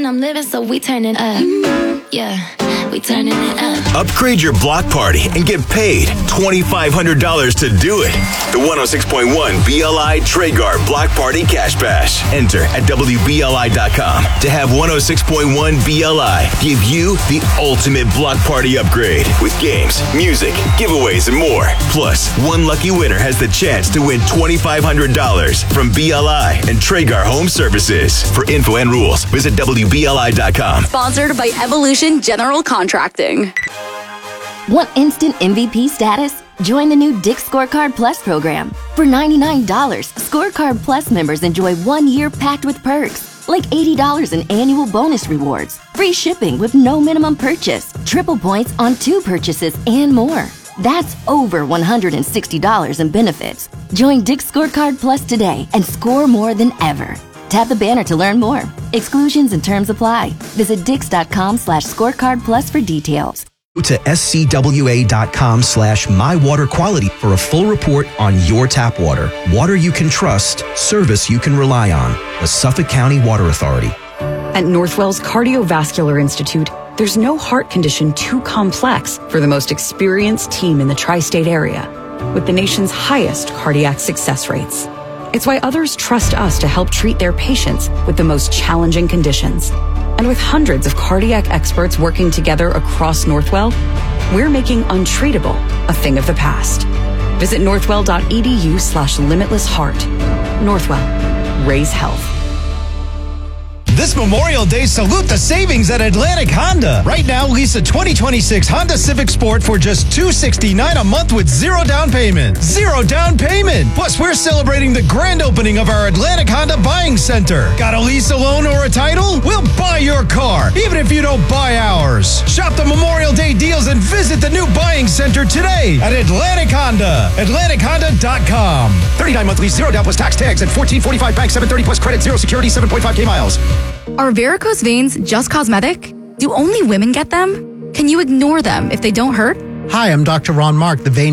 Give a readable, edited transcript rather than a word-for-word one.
and I'm living, so we turning up. Yeah, we turning it up. Upgrade your block party and get paid $2,500 to do it. The 106.1 BLI Traeger Block Party Cash Bash. Enter at WBLI.com to have 106.1 BLI give you the ultimate block party upgrade with games, music, giveaways, and more. Plus, one lucky winner has the chance to win $2,500 from BLI and Traeger Home Services. For info and rules, visit WBLI.com. Sponsored by Evolution General Contracting. Want instant MVP status? Join the new Dick's Scorecard Plus program. For $99, Scorecard Plus members enjoy 1 year packed with perks, like $80 in annual bonus rewards, free shipping with no minimum purchase, triple points on 2 purchases, and more. That's over $160 in benefits. Join Dick's Scorecard Plus today and score more than ever. Tap the banner to learn more. Exclusions and terms apply. Visit dix.com/scorecardplus for details. Go to scwa.com/mywaterquality for a full report on your tap water. Water you can trust, service you can rely on. The Suffolk County Water Authority. At Northwell's Cardiovascular Institute, there's no heart condition too complex for the most experienced team in the tri-state area, with the nation's highest cardiac success rates. It's why others trust us to help treat their patients with the most challenging conditions. And with hundreds of cardiac experts working together across Northwell, we're making untreatable a thing of the past. Visit northwell.edu/limitlessheart. Northwell. Raise health. This Memorial Day, salute the savings at Atlantic Honda. Right now, lease a 2026 Honda Civic Sport for just $269 a month with zero down payment. Zero down payment. Plus, we're celebrating the grand opening of our Atlantic Honda Buying Center. Got a lease, a loan, or a title? We'll buy your car, even if you don't buy ours. Shop the Memorial Day deals and visit the new Buying Center today at Atlantic Honda. AtlanticHonda.com. 39 month lease, zero down plus tax tags, and 1445 bank, 730 plus credit, zero security, 7.5K miles. Are varicose veins just cosmetic? Do only women get them? Can you ignore them if they don't hurt? Hi, I'm Dr. Ron Mark, the vein